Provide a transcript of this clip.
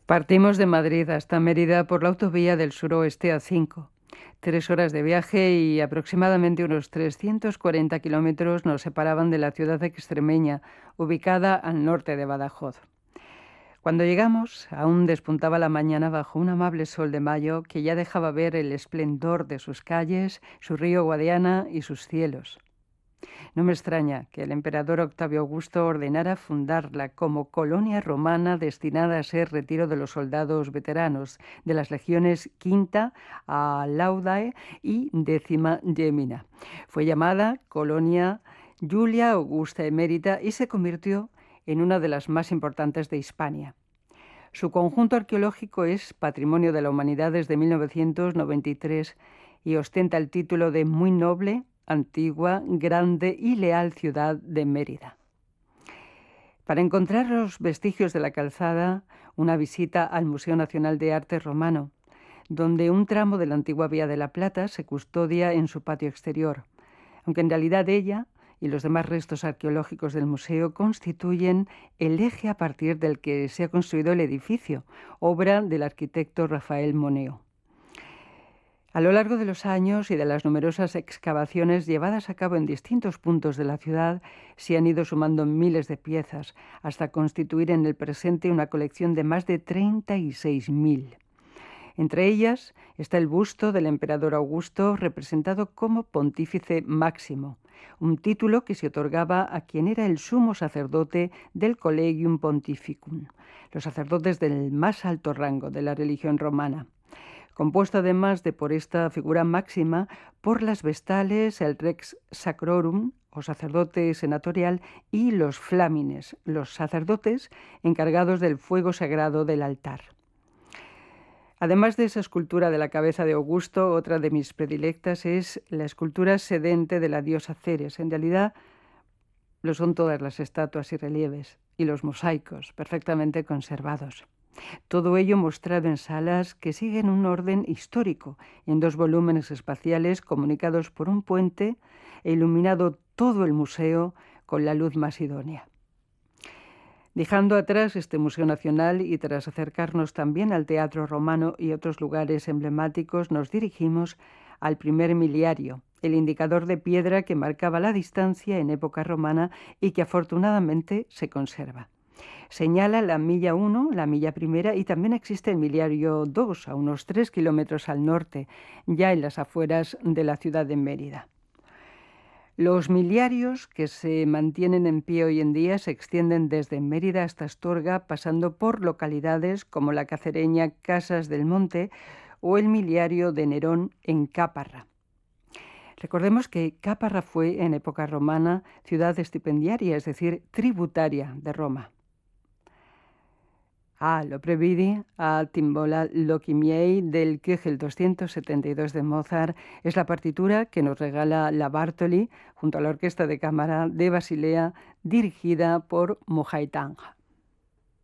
Partimos de Madrid hasta Mérida por la autovía del suroeste A5. 3 horas de viaje y aproximadamente unos 340 kilómetros nos separaban de la ciudad extremeña, ubicada al norte de Badajoz. Cuando llegamos, aún despuntaba la mañana bajo un amable sol de mayo que ya dejaba ver el esplendor de sus calles, su río Guadiana y sus cielos. No me extraña que el emperador Octavio Augusto ordenara fundarla como colonia romana destinada a ser retiro de los soldados veteranos de las legiones Quinta a Laudae y Décima Gemina. Fue llamada Colonia Julia Augusta Emérita y se convirtió en una de las más importantes de Hispania. Su conjunto arqueológico es Patrimonio de la Humanidad desde 1993 y ostenta el título de Muy Noble, Antigua, Grande y Leal Ciudad de Mérida. Para encontrar los vestigios de la calzada, una visita al Museo Nacional de Arte Romano, donde un tramo de la antigua Vía de la Plata se custodia en su patio exterior, aunque en realidad ella y los demás restos arqueológicos del museo constituyen el eje a partir del que se ha construido el edificio, obra del arquitecto Rafael Moneo. A lo largo de los años y de las numerosas excavaciones llevadas a cabo en distintos puntos de la ciudad, se han ido sumando miles de piezas, hasta constituir en el presente una colección de más de 36.000. Entre ellas está el busto del emperador Augusto, representado como Pontífice Máximo, un título que se otorgaba a quien era el sumo sacerdote del Collegium Pontificum, los sacerdotes del más alto rango de la religión romana, compuesto además de por esta figura máxima por las vestales, el Rex Sacrorum, o sacerdote senatorial, y los flámines, los sacerdotes encargados del fuego sagrado del altar. Además de esa escultura de la cabeza de Augusto, otra de mis predilectas es la escultura sedente de la diosa Ceres. En realidad lo son todas las estatuas y relieves y los mosaicos perfectamente conservados. Todo ello mostrado en salas que siguen un orden histórico, en 2 volúmenes espaciales comunicados por un puente e iluminado todo el museo con la luz más idónea. Dejando atrás este Museo Nacional y tras acercarnos también al Teatro Romano y otros lugares emblemáticos, nos dirigimos al primer miliario, el indicador de piedra que marcaba la distancia en época romana y que afortunadamente se conserva. Señala la milla 1, la milla primera, y también existe el miliario 2, a unos 3 kilómetros al norte, ya en las afueras de la ciudad de Mérida. Los miliarios que se mantienen en pie hoy en día se extienden desde Mérida hasta Astorga, pasando por localidades como la cacereña Casas del Monte o el miliario de Nerón en Cáparra. Recordemos que Cáparra fue, en época romana, ciudad estipendiaria, es decir, tributaria de Roma. Lo previdi a Timbola Lokimiei del Köchel 272 de Mozart es la partitura que nos regala la Bartoli junto a la Orquesta de Cámara de Basilea dirigida por Mojai Tanga.